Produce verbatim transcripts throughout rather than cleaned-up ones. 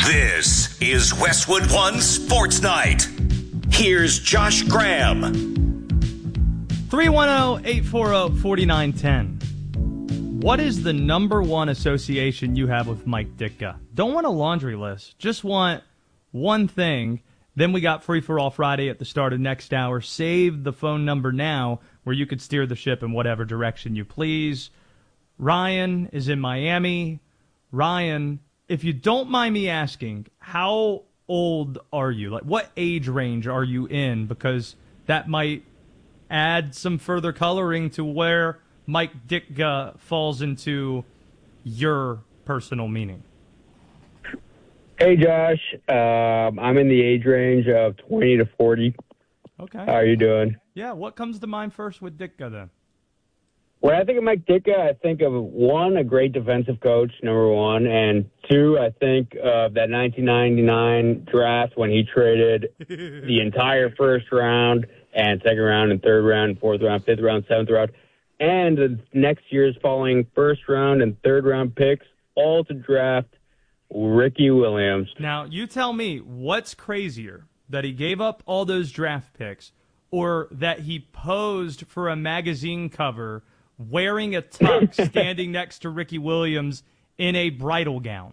This is Westwood One Sports Night. Here's Josh Graham. three one zero, eight four zero, four nine one zero. What is the number one association you have with Mike Ditka? Don't want a laundry list. Just want one thing. Then we got Free for All Friday at the start of next hour. Save the phone number now where you could steer the ship in whatever direction you please. Ryan is in Miami. Ryan, if you don't mind me asking, how old are you? Like, what age range are you in? Because that might add some further coloring to where Mike Ditka falls into your personal meaning. Hey, Josh. Um, I'm in the age range of twenty to forty. Okay. How are you doing? Yeah, what comes to mind first with Ditka then? When I think of Mike Ditka, I think of, one, a great defensive coach, number one, and two, I think of that nineteen ninety-nine draft when he traded the entire first round and second round and third round, fourth round, fifth round, seventh round, and the next year's following first round and third round picks, all to draft Ricky Williams. Now, you tell me, what's crazier, that he gave up all those draft picks or that he posed for a magazine cover wearing a tux standing next to Ricky Williams in a bridal gown?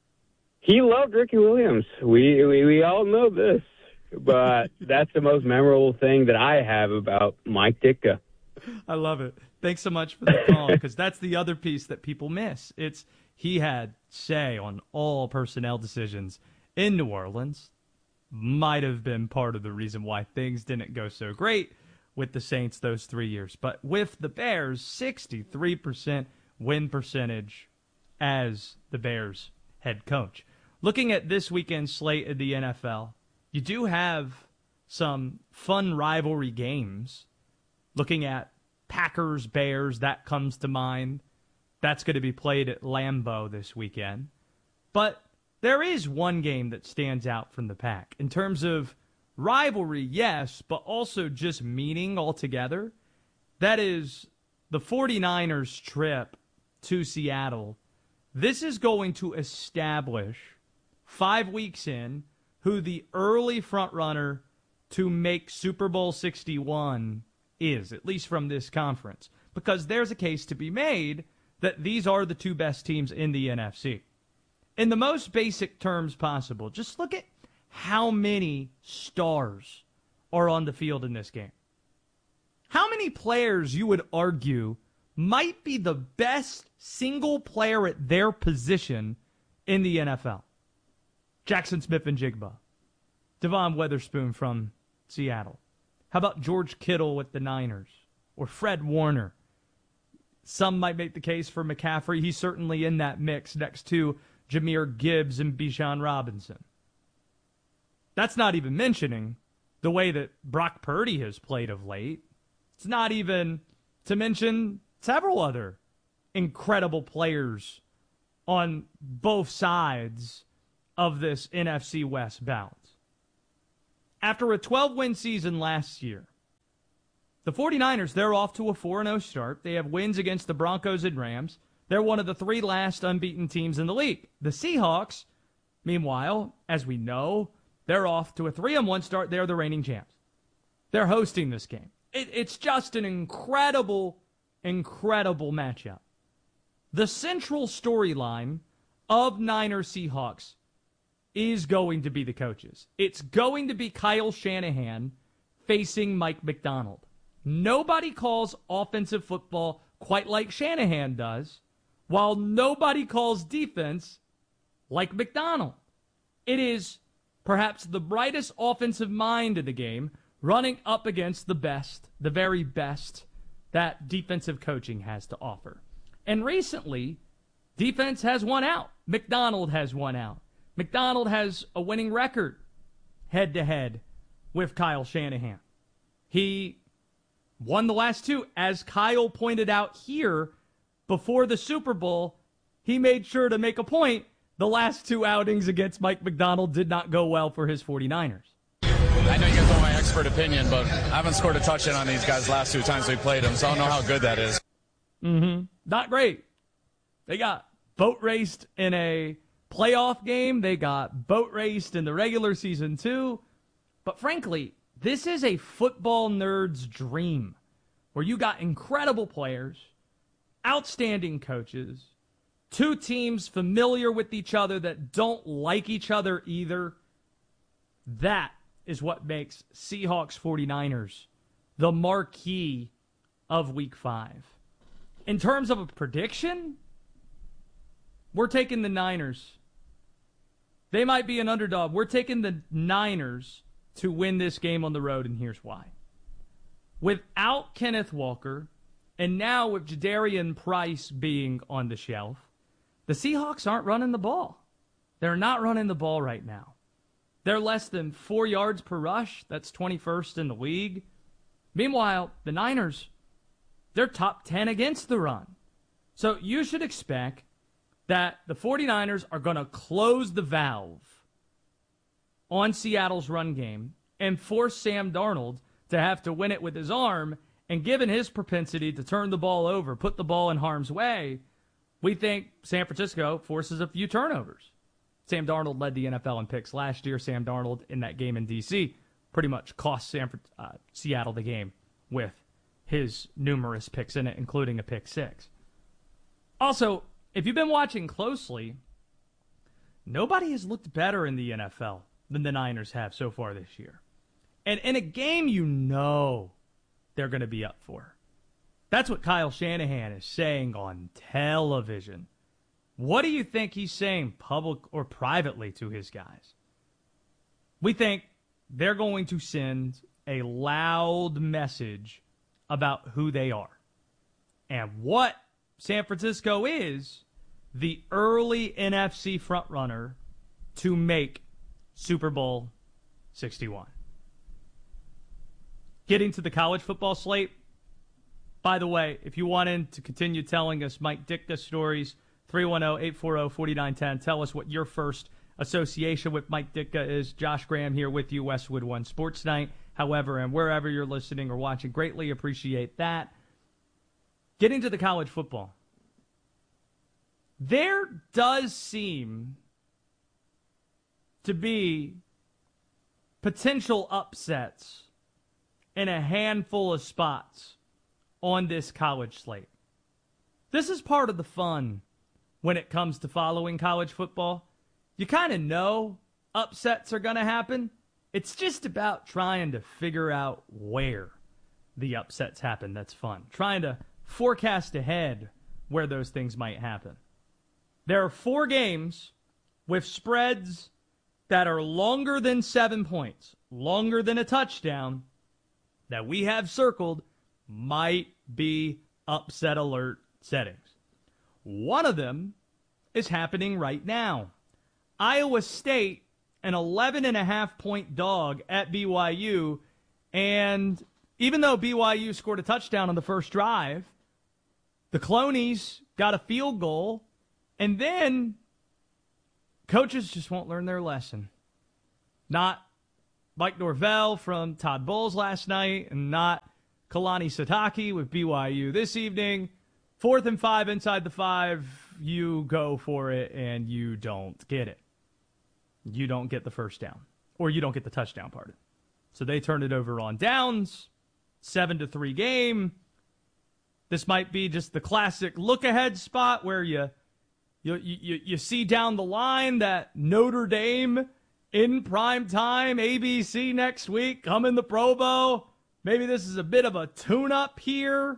He loved Ricky Williams. We, we, we all know this, but that's the most memorable thing that I have about Mike Ditka. I love it. Thanks so much for the call, because that's the other piece that people miss. It's he had say on all personnel decisions in New Orleans. Might have been part of the reason why things didn't go so great with the Saints those three years. But with the Bears, sixty-three percent win percentage as the Bears head coach. Looking at this weekend's slate of the N F L, you do have some fun rivalry games. Looking at Packers, Bears, that comes to mind. That's going to be played at Lambeau this weekend. But there is one game that stands out from the pack. In terms of rivalry, yes, but also just meaning altogether. That is the 49ers trip to Seattle. This is going to establish, five weeks in, who the early frontrunner to make Super Bowl sixty-one is, at least from this conference. Because there's a case to be made that these are the two best teams in the N F C. In the most basic terms possible, just look at how many stars are on the field in this game. How many players you would argue might be the best single player at their position in the N F L? Jackson Smith-Njigba, Devon Witherspoon from Seattle. How about George Kittle with the Niners? Or Fred Warner? Some might make the case for McCaffrey. He's certainly in that mix next to Jahmyr Gibbs and Bijan Robinson. That's not even mentioning the way that Brock Purdy has played of late. It's not even to mention several other incredible players on both sides of this N F C West bout. After a twelve-win season last year, the 49ers, they're off to a four and oh start. They have wins against the Broncos and Rams. They're one of the three last unbeaten teams in the league. The Seahawks, meanwhile, as we know, they're off to a three and one start. They're the reigning champs. They're hosting this game. It, it's just an incredible, incredible matchup. The central storyline of Niners Seahawks is going to be the coaches. It's going to be Kyle Shanahan facing Mike Macdonald. Nobody calls offensive football quite like Shanahan does, while nobody calls defense like Macdonald. It is perhaps the brightest offensive mind in the game running up against the best, the very best that defensive coaching has to offer. And recently, defense has won out. Macdonald has won out. Macdonald has a winning record head-to-head with Kyle Shanahan. He won the last two. As Kyle pointed out here, before the Super Bowl, he made sure to make a point. The last two outings against Mike Macdonald did not go well for his 49ers. I know you guys want my expert opinion, but I haven't scored a touchdown on these guys last two times we played them, so I don't know how good that is. Mm-hmm. Not great. They got boat raced in a playoff game. They got boat raced in the regular season too. But frankly, this is a football nerd's dream where you got incredible players, outstanding coaches, two teams familiar with each other that don't like each other either. That is what makes Seahawks 49ers the marquee of Week five. In terms of a prediction, we're taking the Niners. They might be an underdog. We're taking the Niners to win this game on the road, and here's why. Without Kenneth Walker, and now with Jadarian Price being on the shelf, the Seahawks aren't running the ball. They're not running the ball right now. They're less than four yards per rush. That's twenty-first in the league. Meanwhile, the Niners, they're top ten against the run. So you should expect that the 49ers are going to close the valve on Seattle's run game and force Sam Darnold to have to win it with his arm. And given his propensity to turn the ball over, put the ball in harm's way, we think San Francisco forces a few turnovers. Sam Darnold led the N F L in picks last year. Sam Darnold in that game in D C pretty much cost San, uh, Seattle the game with his numerous picks in it, including a pick six. Also, if you've been watching closely, nobody has looked better in the N F L than the Niners have so far this year. And in a game you know they're going to be up for. That's what Kyle Shanahan is saying on television. What do you think he's saying public or privately to his guys? We think they're going to send a loud message about who they are. And what San Francisco is, the early N F C frontrunner to make Super Bowl sixty-one. Getting to the college football slate. By the way, if you wanted to continue telling us Mike Ditka stories, three one zero, eight four zero, four nine one zero. Tell us what your first association with Mike Ditka is. Josh Graham here with you, Westwood One Sports Night. However, and wherever you're listening or watching, greatly appreciate that. Getting to the college football. There does seem to be potential upsets in a handful of spots on this college slate. This is part of the fun when it comes to following college football. You kind of know upsets are going to happen. It's just about trying to figure out where the upsets happen. That's fun. Trying to forecast ahead where those things might happen. There are four games with spreads that are longer than seven points, longer than a touchdown, that we have circled might be upset alert settings. One of them is happening right now. Iowa State, an eleven and a half point dog at B Y U, and even though B Y U scored a touchdown on the first drive, the Clonies got a field goal, and then coaches just won't learn their lesson. Not Mike Norvell from Todd Bowles last night, and not Kalani Sitake with B Y U this evening. Fourth and five inside the five, you go for it, and you don't get it. You don't get the first down, or you don't get the touchdown part. So they turn it over on downs, seven to three game. This might be just the classic look-ahead spot where you, you, you, you see down the line that Notre Dame in prime time, A B C next week, coming to Provo. Maybe this is a bit of a tune-up here.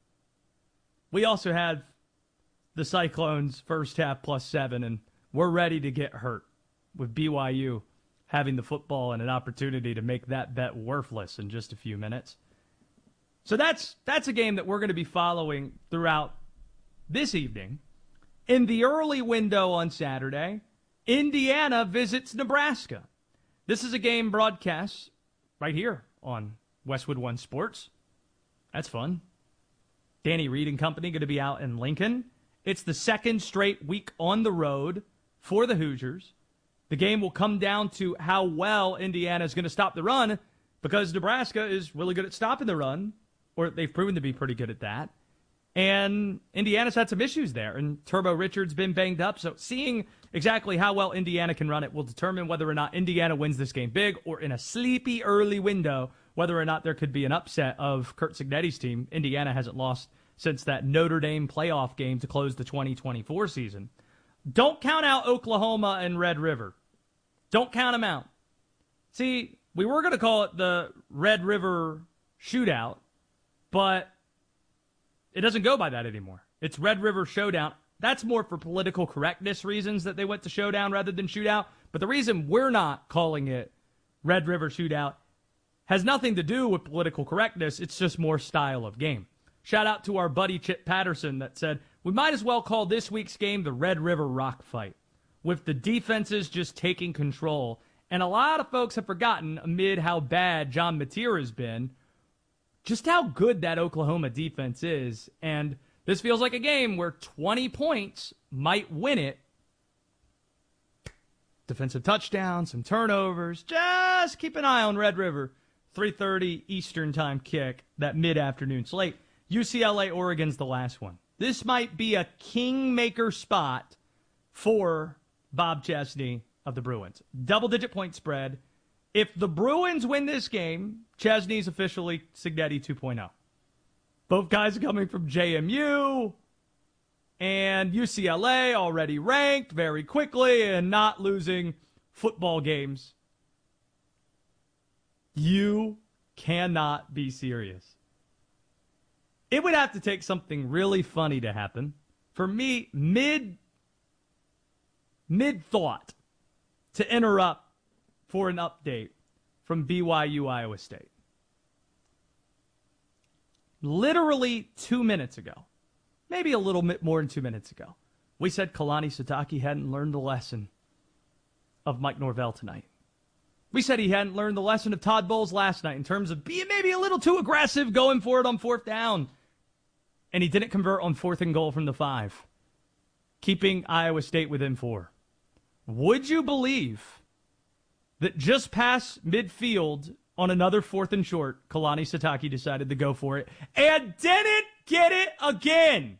We also had the Cyclones first half plus seven, and we're ready to get hurt with B Y U having the football and an opportunity to make that bet worthless in just a few minutes. So that's that's a game that we're going to be following throughout this evening. In the early window on Saturday, Indiana visits Nebraska. This is a game broadcast right here on Westwood One Sports. That's fun. Danny Reed and company going to be out in Lincoln. It's the second straight week on the road for the Hoosiers. The game will come down to how well Indiana is going to stop the run, because Nebraska is really good at stopping the run, or they've proven to be pretty good at that. And Indiana's had some issues there, and Turbo Richard's been banged up. So seeing Exactly how well Indiana can run it will determine whether or not Indiana wins this game big, or in a sleepy early window, whether or not there could be an upset of Curt Cignetti's team. Indiana hasn't lost since that Notre Dame playoff game to close the twenty twenty-four season. Don't count out Oklahoma and Red River. Don't count them out. See, we were going to call it the Red River Shootout, but it doesn't go by that anymore. It's Red River Showdown. That's more for political correctness reasons that they went to Showdown rather than Shootout. But the reason we're not calling it Red River Shootout has nothing to do with political correctness. It's just more style of game. Shout out to our buddy Chip Patterson that said, we might as well call this week's game the Red River Rock Fight, with the defenses just taking control. And a lot of folks have forgotten, amid how bad John Mateer has been, just how good that Oklahoma defense is. And this feels like a game where twenty points might win it. Defensive touchdown, some turnovers. Just keep an eye on Red River. three thirty Eastern time kick, that mid-afternoon slate. U C L A, Oregon's the last one. This might be a kingmaker spot for Bob Chesney of the Bruins. Double-digit point spread. If the Bruins win this game, Chesney's officially Cignetti two point oh. Both guys are coming from J M U, and U C L A already ranked very quickly and not losing football games. You cannot be serious. It would have to take something really funny to happen for me, mid, mid-thought, to interrupt for an update from B Y U Iowa State. Literally two minutes ago, maybe a little bit more than two minutes ago, we said Kalani Sitake hadn't learned the lesson of Mike Norvell tonight. We said he hadn't learned the lesson of Todd Bowles last night in terms of being maybe a little too aggressive, going for it on fourth down. And he didn't convert on fourth and goal from the five, keeping Iowa State within four. Would you believe that just past midfield on another fourth and short, Kalani Sitake decided to go for it and didn't get it again?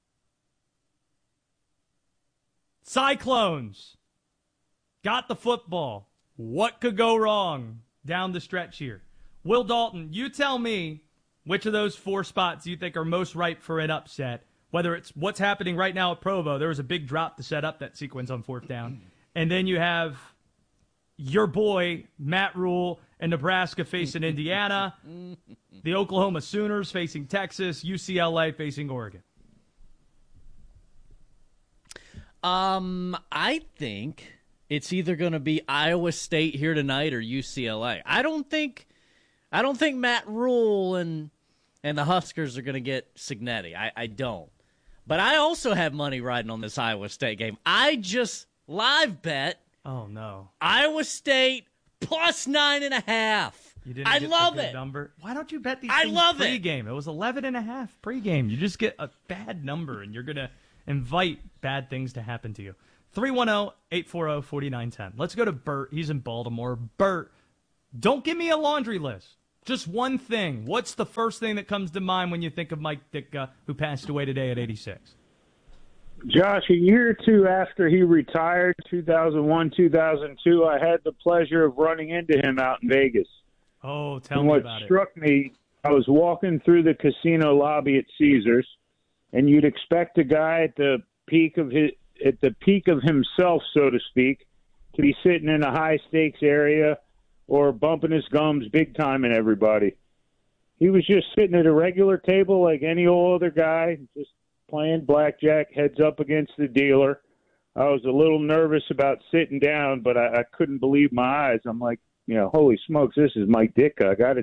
Cyclones got the football. What could go wrong down the stretch here? Will Dalton, you tell me which of those four spots you think are most ripe for an upset, whether it's what's happening right now at Provo. There was a big drop to set up that sequence on fourth down. And then you have your boy, Matt Rule, and Nebraska facing Indiana, the Oklahoma Sooners facing Texas, U C L A facing Oregon. Um, I think it's either going to be Iowa State here tonight or U C L A. I don't think, I don't think Matt Rule and and the Huskers are going to get Cignetti. I, I don't. But I also have money riding on this Iowa State game. I just live bet. Oh no, Iowa State plus nine and a half. You didn't I get love the good it. Number. Why don't you bet these I things love it. pregame? It was eleven and a half pregame. You just get a bad number, and you're going to invite bad things to happen to you. three one zero, eight four zero, four nine one zero. Let's go to Bert. He's in Baltimore. Bert, don't give me a laundry list. Just one thing. What's the first thing that comes to mind when you think of Mike Ditka, who passed away today at eighty-six? Josh, a year or two after he retired, two thousand one, two thousand two, I had the pleasure of running into him out in Vegas. Oh, tell and me what about struck it. me, I was walking through the casino lobby at Caesars, and you'd expect a guy at the peak of his, at the peak of himself, so to speak, to be sitting in a high-stakes area or bumping his gums big time in everybody. He was just sitting at a regular table like any old other guy, just playing blackjack, heads up against the dealer. I was a little nervous about sitting down, but I, I couldn't believe my eyes. I'm like, you know, holy smokes, this is Mike Ditka. I got to